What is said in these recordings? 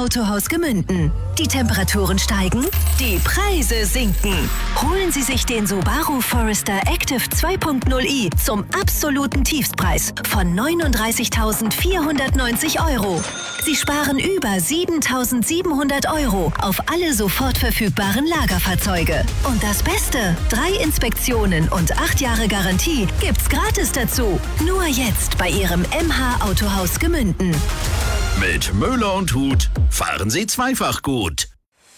Autohaus Gemünden. Die Temperaturen steigen, die Preise sinken. Holen Sie sich den Subaru Forester Active 2.0i zum absoluten Tiefstpreis von 39.490 €. Sie sparen über 7.700 € auf alle sofort verfügbaren Lagerfahrzeuge. Und das Beste, 3 Inspektionen und 8 Jahre Garantie gibt's gratis dazu. Nur jetzt bei Ihrem MH Autohaus Gemünden. Mit Möller und Huth fahren Sie zweifach gut.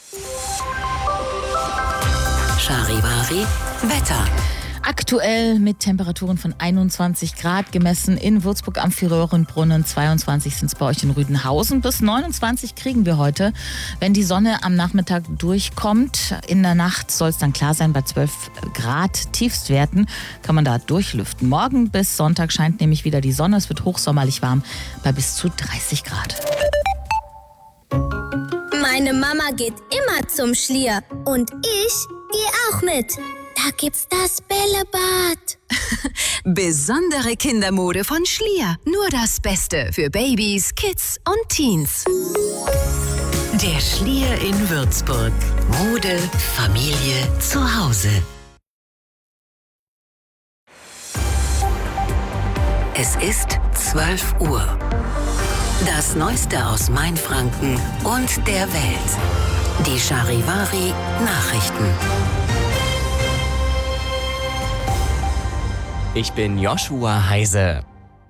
Charivari Wetter. Aktuell mit Temperaturen von 21 Grad gemessen in Würzburg am Füröhrenbrunnen. 22 sind es bei euch in Rüdenhausen. Bis 29 kriegen wir heute, wenn die Sonne am Nachmittag durchkommt. In der Nacht soll es dann klar sein, bei 12 Grad Tiefstwerten kann man da durchlüften. Morgen bis Sonntag scheint nämlich wieder die Sonne. Es wird hochsommerlich warm bei bis zu 30 Grad. Meine Mama geht immer zum Schlier und ich gehe auch mit. Da gibt's das Bällebad. Besondere Kindermode von Schlier. Nur das Beste für Babys, Kids und Teens. Der Schlier in Würzburg. Mode, Familie, zu Hause. Es ist 12 Uhr. Das Neueste aus Mainfranken und der Welt. Die Charivari Nachrichten. Ich bin Joshua Heise.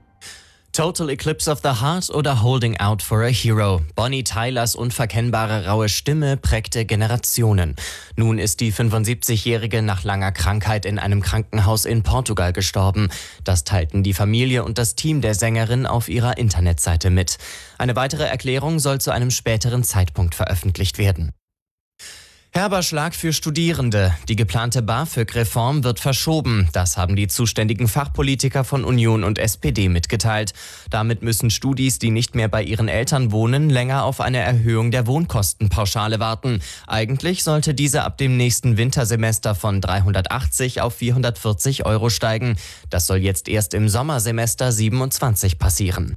Total Eclipse of the Heart oder Holding Out for a Hero. Bonnie Tylers unverkennbare raue Stimme prägte Generationen. Nun ist die 75-Jährige nach langer Krankheit in einem Krankenhaus in Portugal gestorben. Das teilten die Familie und das Team der Sängerin auf ihrer Internetseite mit. Eine weitere Erklärung soll zu einem späteren Zeitpunkt veröffentlicht werden. Herber Schlag für Studierende. Die geplante BAföG-Reform wird verschoben. Das haben die zuständigen Fachpolitiker von Union und SPD mitgeteilt. Damit müssen Studis, die nicht mehr bei ihren Eltern wohnen, länger auf eine Erhöhung der Wohnkostenpauschale warten. Eigentlich sollte diese ab dem nächsten Wintersemester von 380 auf 440 € steigen. Das soll jetzt erst im Sommersemester 27 passieren.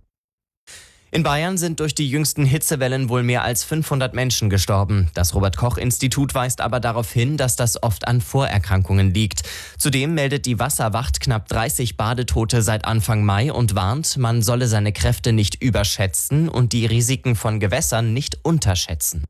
In Bayern sind durch die jüngsten Hitzewellen wohl mehr als 500 Menschen gestorben. Das Robert-Koch-Institut weist aber darauf hin, dass das oft an Vorerkrankungen liegt. Zudem meldet die Wasserwacht knapp 30 Badetote seit Anfang Mai und warnt, man solle seine Kräfte nicht überschätzen und die Risiken von Gewässern nicht unterschätzen.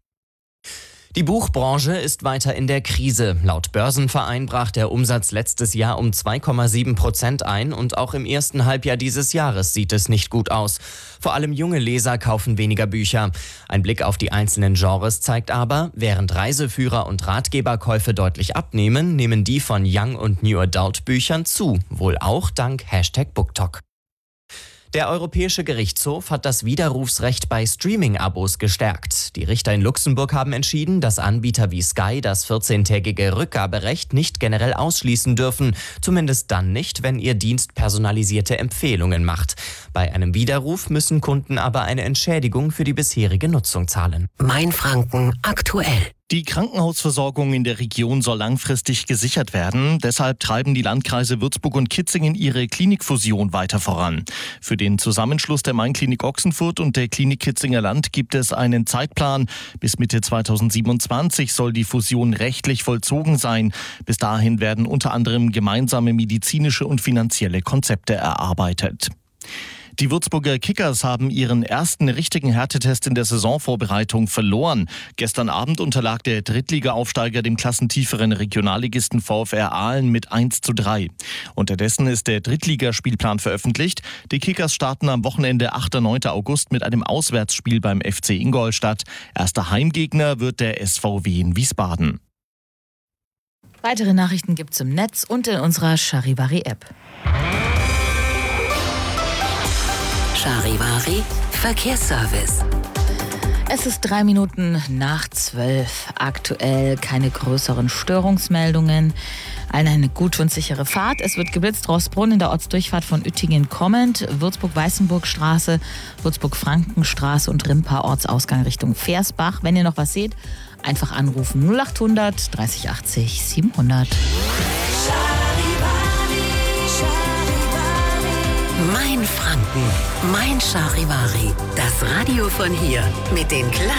Die Buchbranche ist weiter in der Krise. Laut Börsenverein brach der Umsatz letztes Jahr um 2,7% ein und auch im ersten Halbjahr dieses Jahres sieht es nicht gut aus. Vor allem junge Leser kaufen weniger Bücher. Ein Blick auf die einzelnen Genres zeigt aber, während Reiseführer- und Ratgeberkäufe deutlich abnehmen, nehmen die von Young- und New Adult Büchern zu, wohl auch dank #BookTok. Der Europäische Gerichtshof hat das Widerrufsrecht bei Streaming-Abos gestärkt. Die Richter in Luxemburg haben entschieden, dass Anbieter wie Sky das 14-tägige Rückgaberecht nicht generell ausschließen dürfen. Zumindest dann nicht, wenn ihr Dienst personalisierte Empfehlungen macht. Bei einem Widerruf müssen Kunden aber eine Entschädigung für die bisherige Nutzung zahlen. Mainfranken aktuell. Die Krankenhausversorgung in der Region soll langfristig gesichert werden. Deshalb treiben die Landkreise Würzburg und Kitzingen ihre Klinikfusion weiter voran. Für den Zusammenschluss der Mainklinik Ochsenfurt und der Klinik Kitzinger Land gibt es einen Zeitplan. Bis Mitte 2027 soll die Fusion rechtlich vollzogen sein. Bis dahin werden unter anderem gemeinsame medizinische und finanzielle Konzepte erarbeitet. Die Würzburger Kickers haben ihren ersten richtigen Härtetest in der Saisonvorbereitung verloren. Gestern Abend unterlag der Drittliga-Aufsteiger dem klassentieferen Regionalligisten VfR Aalen mit 1:3. Unterdessen ist der Drittligaspielplan veröffentlicht. Die Kickers starten am Wochenende 8. und 9. August mit einem Auswärtsspiel beim FC Ingolstadt. Erster Heimgegner wird der SVW in Wiesbaden. Weitere Nachrichten gibt's im Netz und in unserer Charivari-App. Charivari Verkehrsservice. Es ist 3 Minuten nach 12. Aktuell keine größeren Störungsmeldungen. Allen eine gute und sichere Fahrt. Es wird geblitzt Rossbrunn in der Ortsdurchfahrt von Uettingen kommend, Würzburg-Weißenburg-Straße, Würzburg-Frankenstraße und Rimpa Ortsausgang Richtung Versbach. Wenn ihr noch was seht, einfach anrufen 0800 30 80 700. Mainfranken, mein Charivari, das Radio von hier mit den